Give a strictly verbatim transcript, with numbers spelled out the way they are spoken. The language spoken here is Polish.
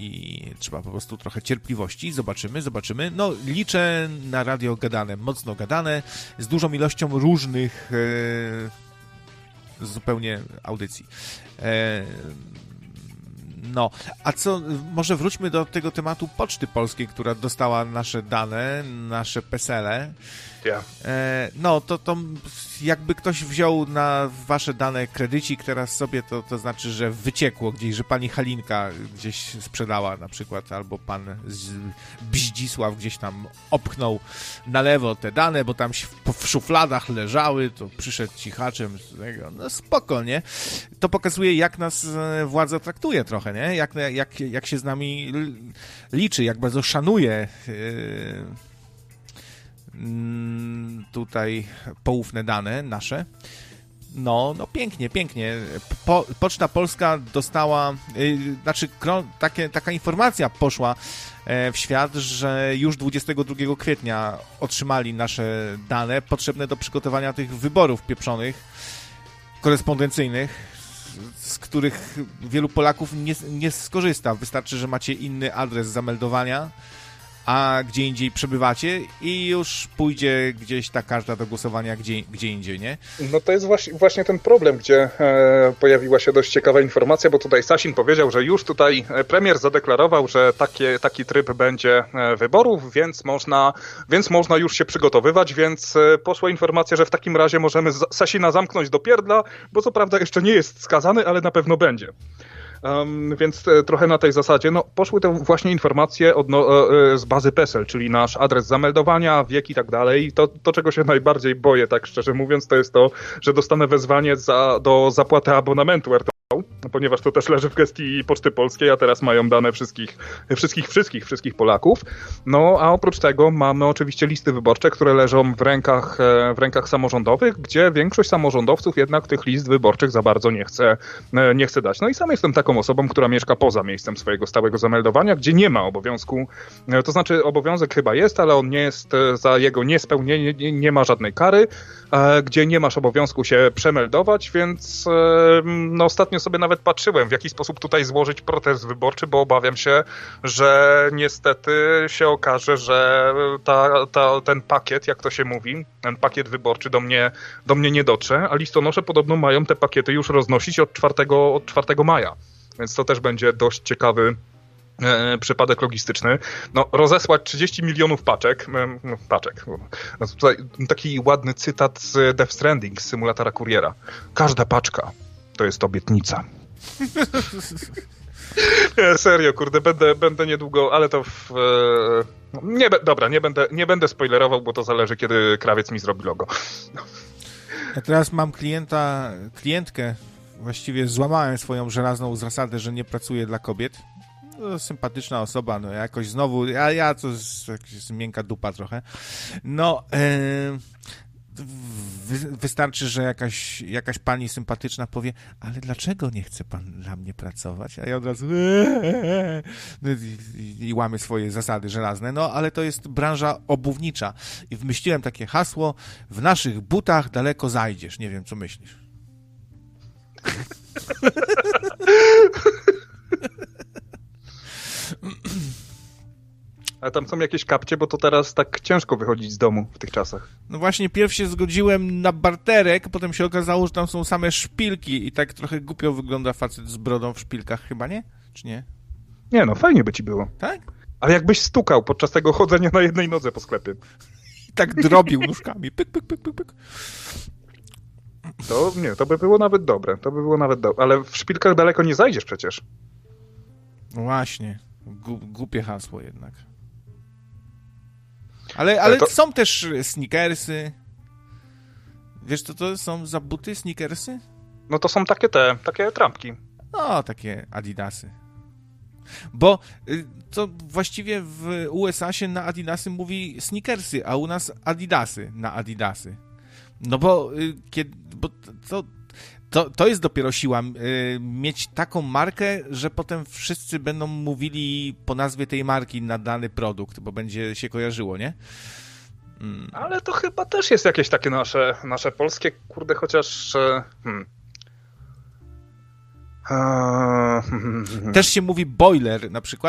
i trzeba po prostu trochę cierpliwości. Zobaczymy, zobaczymy. No, liczę na radio gadane, mocno gadane, z dużą ilością różnych e, zupełnie audycji. E, no, a co, może wróćmy do tego tematu Poczty Polskiej, która dostała nasze dane, nasze pesele. Yeah. E, no, to, to jakby ktoś wziął na wasze dane kredycik teraz sobie, to, to znaczy, że wyciekło gdzieś, że pani Halinka gdzieś sprzedała na przykład, albo pan z Bździsław gdzieś tam opchnął na lewo te dane, bo tam w, w szufladach leżały, to przyszedł cichaczem z tego, no spoko, nie? To pokazuje, jak nas władza traktuje trochę, nie? Jak, jak, jak się z nami liczy, jak bardzo szanuje yy, tutaj poufne dane nasze. No, no pięknie, pięknie. Po, Poczta Polska dostała, yy, znaczy kro, takie, taka informacja poszła e, w świat, że już dwudziestego drugiego kwietnia otrzymali nasze dane potrzebne do przygotowania tych wyborów pieprzonych, korespondencyjnych, z których wielu Polaków nie, nie skorzysta. Wystarczy, że macie inny adres zameldowania, a gdzie indziej przebywacie i już pójdzie gdzieś ta karta do głosowania gdzie, gdzie indziej, nie? No to jest właśnie, właśnie ten problem, gdzie e, pojawiła się dość ciekawa informacja, bo tutaj Sasin powiedział, że już tutaj premier zadeklarował, że takie, taki tryb będzie e, wyborów, więc można, więc można już się przygotowywać, więc e, poszła informacja, że w takim razie możemy z, Sasina zamknąć do pierdla, bo co prawda jeszcze nie jest skazany, ale na pewno będzie. Um, więc e, trochę na tej zasadzie, no poszły te właśnie informacje odno, e, z bazy PESEL, czyli nasz adres zameldowania, wiek i tak dalej. To, to, czego się najbardziej boję, tak szczerze mówiąc, to jest to, że dostanę wezwanie za, do zapłaty abonamentu R T V, ponieważ to też leży w gestii Poczty Polskiej, a teraz mają dane wszystkich, wszystkich, wszystkich, wszystkich Polaków. No, a oprócz tego mamy oczywiście listy wyborcze, które leżą w rękach, w rękach samorządowych, gdzie większość samorządowców jednak tych list wyborczych za bardzo nie chce, nie chce dać. No i sam jestem taką osobą, która mieszka poza miejscem swojego stałego zameldowania, gdzie nie ma obowiązku, to znaczy obowiązek chyba jest, ale on nie jest, za jego niespełnienie nie, nie ma żadnej kary, gdzie nie masz obowiązku się przemeldować, więc no ostatnio sobie nawet patrzyłem, w jaki sposób tutaj złożyć protest wyborczy, bo obawiam się, że niestety się okaże, że ta, ta, ten pakiet, jak to się mówi, ten pakiet wyborczy do mnie, do mnie nie dotrze, a listonosze podobno mają te pakiety już roznosić od czwartego, od czwartego maja, więc to też będzie dość ciekawy E, przypadek logistyczny. No, rozesłać trzydzieści milionów paczek. E, no, paczek. No, tutaj taki ładny cytat z Death Stranding, z symulatora kuriera. Każda paczka to jest obietnica. Nie, serio, kurde, będę, będę niedługo, ale to w, e, nie, dobra, nie będę, nie będę spoilerował, bo to zależy, kiedy krawiec mi zrobi logo. No. Ja teraz mam klienta, klientkę, właściwie złamałem swoją żelazną zasadę, że nie pracuję dla kobiet. No, sympatyczna osoba, no jakoś znowu, ja, ja to jest, jest miękka dupa trochę. No, yy, wy, wystarczy, że jakaś, jakaś pani sympatyczna powie, ale dlaczego nie chce pan dla mnie pracować? A ja od razu i, i, i łamię swoje zasady żelazne. No, ale to jest branża obuwnicza. I wymyśliłem takie hasło, w naszych butach daleko zajdziesz. Nie wiem, co myślisz. Ale tam są jakieś kapcie, bo to teraz tak ciężko wychodzić z domu w tych czasach. No właśnie, pierw się zgodziłem na barterek, potem się okazało, że tam są same szpilki i tak trochę głupio wygląda facet z brodą w szpilkach, chyba nie? Czy nie? Nie no, fajnie by ci było. Tak? Ale jakbyś stukał podczas tego chodzenia na jednej nodze po sklepie. I tak drobił nóżkami. Pyk, pyk, pyk, pyk, pyk. To nie, to by było nawet dobre. To by było nawet dobre. Ale w szpilkach daleko nie zajdziesz przecież. No właśnie. Głupie hasło jednak. Ale, ale to... są też sneakersy. Wiesz, co to są za buty, sneakersy? No to są takie te, takie trampki. No, takie adidasy. Bo to właściwie w U S A się na adidasy mówi sneakersy, a u nas adidasy na adidasy. No bo, kiedy, bo to, to, to jest dopiero siła, mieć taką markę, że potem wszyscy będą mówili po nazwie tej marki na dany produkt, bo będzie się kojarzyło, nie? Mm. Ale to chyba też jest jakieś takie nasze, nasze polskie, kurde, chociaż... Hmm. Też się mówi boiler na przykład.